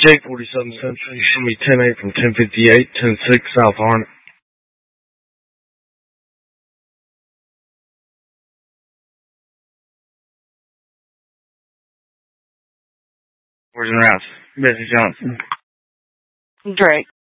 Jake 47 Central. You show me 10-8 from 1058, 10-6 South Harnett. Where's the routes? Mrs. Johnson. Drake.